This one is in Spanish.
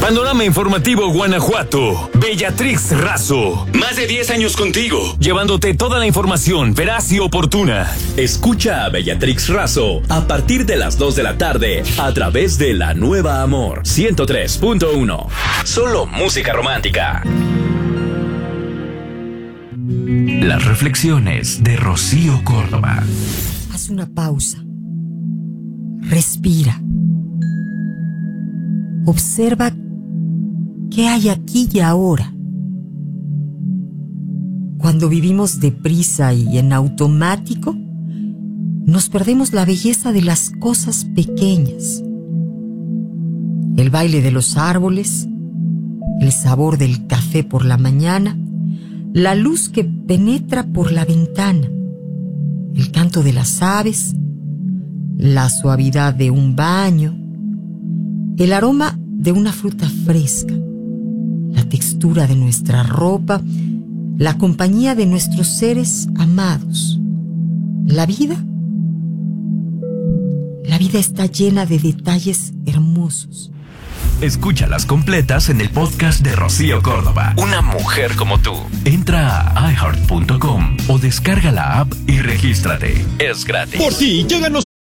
Panorama Informativo Guanajuato. Bellatrix Razo. Más de 10 años contigo, llevándote toda la información veraz y oportuna. Escucha a Bellatrix Razo a partir de las 2 de la tarde a través de La Nueva Amor 103.1. Solo música romántica. Las reflexiones de Rocío Córdoba. Haz una pausa. Respira. Observa qué hay aquí y ahora. Cuando vivimos deprisa y en automático, nos perdemos la belleza de las cosas pequeñas. El baile de los árboles, el sabor del café por la mañana, la luz que penetra por la ventana, el canto de las aves, la suavidad de un baño, el aroma de una fruta fresca, la textura de nuestra ropa, la compañía de nuestros seres amados. La vida está llena de detalles hermosos. Escúchalas completas en el podcast de Rocío Córdoba. Una mujer como tú. Entra a iHeart.com o descarga la app y regístrate. Es gratis. Por ti, llegan los